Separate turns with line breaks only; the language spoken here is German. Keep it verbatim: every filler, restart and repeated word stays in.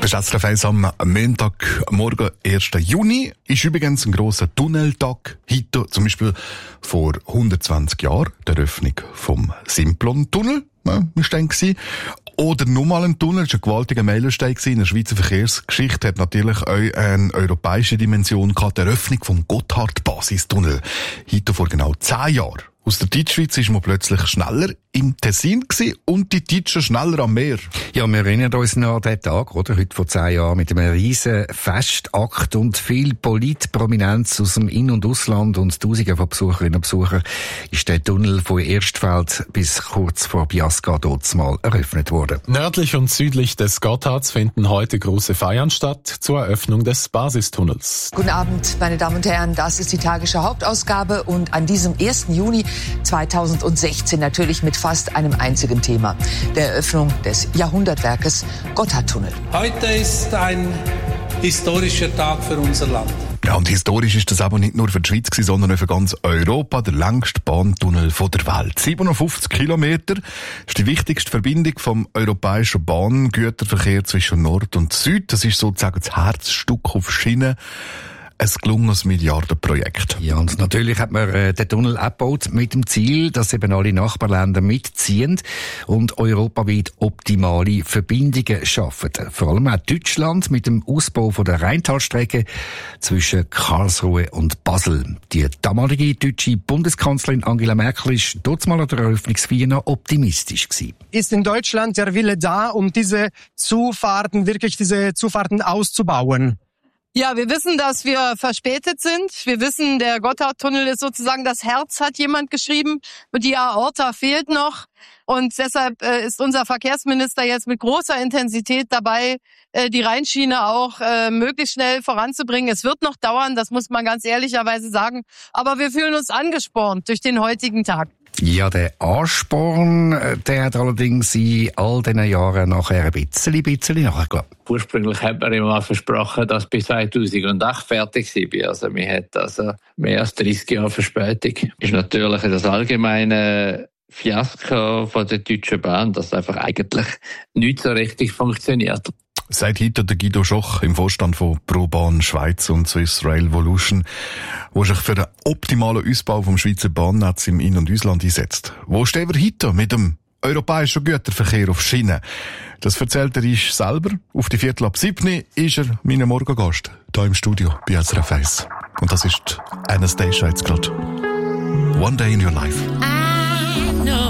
Das ist S R F eins am Montagmorgen, ersten Juni. Ist übrigens ein grosser Tunneltag. Heute zum Beispiel vor hundertzwanzig Jahren, der Eröffnung vom Simplon-Tunnel. Ja, ist dann gewesen. Oder nochmal ein Tunnel, das war ein gewaltiger Meilenstein in der Schweizer Verkehrsgeschichte, hat natürlich auch eine europäische Dimension gehabt, die Eröffnung vom Gotthard-Basistunnel. Heute vor genau zehn Jahren. Aus der Deutschschweiz ist man plötzlich schneller im Tessin gewesen und die Deutschen schneller am Meer.
Ja, wir erinnern uns noch an den Tag, oder? Heute vor zehn Jahren mit einem riesen Festakt und viel Politprominenz aus dem In- und Ausland und Tausende von Besucherinnen und Besuchern ist der Tunnel von Erstfeld bis kurz vor Biasca dort mal eröffnet worden.
Nördlich und südlich des Gotthards finden heute große Feiern statt zur Eröffnung des Basistunnels.
Guten Abend, meine Damen und Herren, das ist die Tagesschau Hauptausgabe und an diesem ersten Juni zweitausendsechzehn natürlich mit fast einem einzigen Thema, der Eröffnung des Jahrhundertwerkes Gotthardtunnel.
Heute ist ein historischer Tag für unser Land.
Ja, und historisch ist das aber nicht nur für die Schweiz gewesen, sondern auch für ganz Europa, der längste Bahntunnel von der Welt. siebenundfünfzig Kilometer ist die wichtigste Verbindung vom europäischen Bahngüterverkehr zwischen Nord und Süd. Das ist sozusagen das Herzstück auf Schienen. Ein gelungenes Milliardenprojekt.
Ja, und natürlich hat man äh, den Tunnel abgebaut mit dem Ziel, dass eben alle Nachbarländer mitziehen und europaweit optimale Verbindungen schaffen. Vor allem auch Deutschland mit dem Ausbau von der Rheintalstrecke zwischen Karlsruhe und Basel. Die damalige deutsche Bundeskanzlerin Angela Merkel ist dort mal an der Eröffnungsfeier noch optimistisch gewesen.
Ist in Deutschland der Wille da, um diese Zufahrten, wirklich diese Zufahrten auszubauen?
Ja, wir wissen, dass wir verspätet sind. Wir wissen, der Gotthardtunnel ist sozusagen das Herz, hat jemand geschrieben. Und die Aorta fehlt noch. Und deshalb äh, ist unser Verkehrsminister jetzt mit großer Intensität dabei, äh, die Rheinschiene auch äh, möglichst schnell voranzubringen. Es wird noch dauern, das muss man ganz ehrlicherweise sagen. Aber wir fühlen uns angespornt durch den heutigen Tag.
Ja, der Ansporn, der hat allerdings in all diesen Jahren nachher ein bisschen, bisschen nachgelassen.
Ursprünglich hat man immer mal versprochen, dass bis zweitausendacht fertig sei. Also man hat also mehr als dreißig Jahre Verspätung. Ist natürlich das allgemeine Fiasko von der Deutschen Bahn, dass einfach eigentlich nicht so richtig funktioniert.
Seit heute der Guido Schoch im Vorstand von ProBahn Schweiz und Swiss Rail Volution, der sich für den optimalen Ausbau vom Schweizer Bahnnetz im In- und Ausland einsetzt. Wo stehen wir heute mit dem europäischen Güterverkehr auf Schienen? Das erzählt er uns selber. Auf die Viertel ab sieben ist er mein Morgengast, hier im Studio bei S R F eins. Und das ist Anastasia jetzt gerade. One Day in Your Life.
I know.